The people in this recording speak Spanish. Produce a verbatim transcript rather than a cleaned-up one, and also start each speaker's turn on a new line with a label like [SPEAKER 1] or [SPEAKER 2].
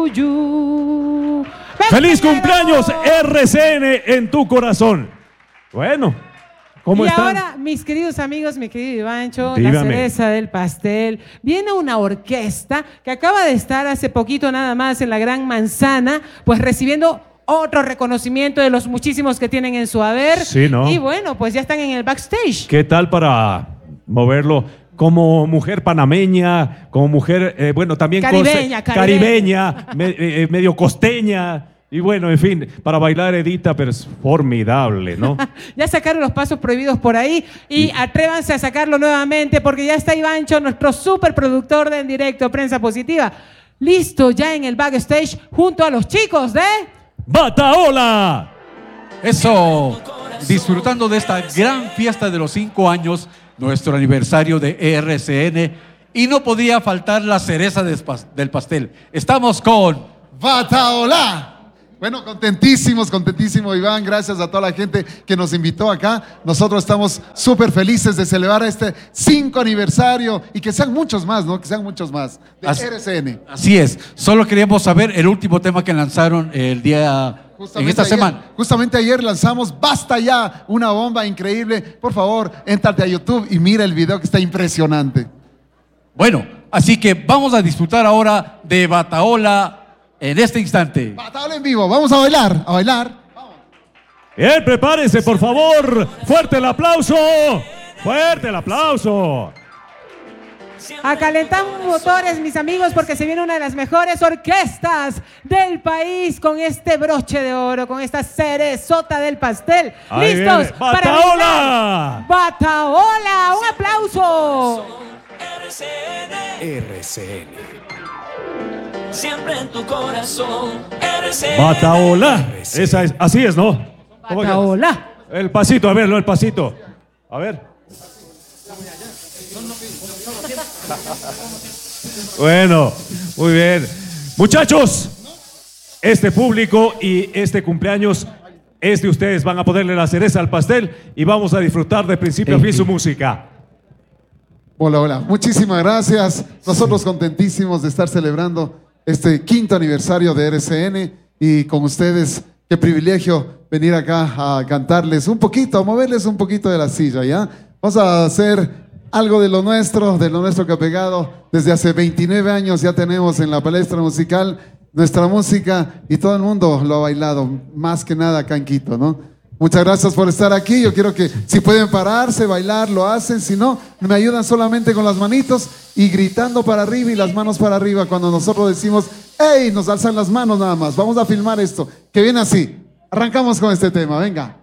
[SPEAKER 1] to you.
[SPEAKER 2] ¡Feliz cumpleaños, R C N en tu corazón! Bueno, ¿cómo
[SPEAKER 1] y
[SPEAKER 2] están?
[SPEAKER 1] ahora, mis queridos amigos, mi querido Ivancho,
[SPEAKER 2] Dígame.
[SPEAKER 1] la cereza del pastel. Viene una orquesta que acaba de estar hace poquito nada más en la Gran Manzana, pues recibiendo otro reconocimiento de los muchísimos que tienen en su haber.
[SPEAKER 2] Sí, ¿no?
[SPEAKER 1] Y bueno, pues ya están en el backstage.
[SPEAKER 2] ¿Qué tal para moverlo? Como mujer panameña, como mujer, eh, bueno, también
[SPEAKER 1] Caribeña,
[SPEAKER 2] coste-
[SPEAKER 1] caribeña.
[SPEAKER 2] caribeña, me- eh, medio costeña. Y bueno, en fin, para bailar Edita, pero es formidable, ¿no?
[SPEAKER 1] Ya sacaron los pasos prohibidos por ahí y atrévanse a sacarlo nuevamente porque ya está Ivancho, nuestro superproductor de En Directo, Prensa Positiva, listo ya en el backstage junto a los chicos de...
[SPEAKER 2] ¡Bataola!
[SPEAKER 3] Eso, disfrutando de esta gran fiesta de los cinco años, nuestro aniversario de R C N, y no podía faltar la cereza del pastel. Estamos con
[SPEAKER 4] Bataola. Bueno, contentísimos, contentísimo, Iván. Gracias a toda la gente que nos invitó acá. Nosotros estamos súper felices de celebrar este cinco aniversario y que sean muchos más, ¿no? Que sean muchos más de
[SPEAKER 3] Así-
[SPEAKER 4] R C N.
[SPEAKER 3] Así es, solo queríamos saber el último tema que lanzaron el día, en esta
[SPEAKER 4] ayer,
[SPEAKER 3] semana.
[SPEAKER 4] Justamente ayer lanzamos Basta Ya, una bomba increíble. Por favor, éntrate a YouTube y mira el video que está impresionante.
[SPEAKER 3] Bueno, así que vamos a disfrutar ahora de Bataola en este instante.
[SPEAKER 4] Bataola en vivo, vamos a bailar, a bailar.
[SPEAKER 2] Bien, prepárense, por favor. ¡Fuerte el aplauso! ¡Fuerte el aplauso!
[SPEAKER 1] A calentar motores, mis amigos, porque se viene una de las mejores orquestas del país con este broche de oro, con esta cerezota del pastel.
[SPEAKER 2] Ahí
[SPEAKER 1] ¿Listos?
[SPEAKER 2] viene.
[SPEAKER 1] Para
[SPEAKER 2] ¡Bataola!
[SPEAKER 1] bailar? ¡Bataola! ¡Un aplauso!
[SPEAKER 5] R C N. Siempre en tu corazón. R C N.
[SPEAKER 2] ¡Bataola! Esa es, así es, ¿no? ¿Cómo que?
[SPEAKER 1] Bataola.
[SPEAKER 2] El pasito, a verlo, el pasito. A ver. Bueno, muy bien. Muchachos, este público y este cumpleaños es de ustedes. Van a ponerle la cereza al pastel y vamos a disfrutar de principio a fin su música.
[SPEAKER 4] Hola, hola. Muchísimas gracias. Nosotros contentísimos de estar celebrando este quinto aniversario de R C N y con ustedes, qué privilegio venir acá a cantarles un poquito, a moverles un poquito de la silla, ¿ya? Vamos a hacer algo de lo nuestro, de lo nuestro que ha pegado. Desde hace veintinueve años ya tenemos en la palestra musical nuestra música y todo el mundo lo ha bailado, más que nada acá en Quito, ¿no? Muchas gracias por estar aquí. Yo quiero que si pueden pararse, bailar, lo hacen. Si no, me ayudan solamente con las manitos y gritando para arriba y las manos para arriba. Cuando nosotros decimos, ¡hey! Nos alzan las manos nada más. Vamos a filmar esto, que viene así. Arrancamos con este tema, venga.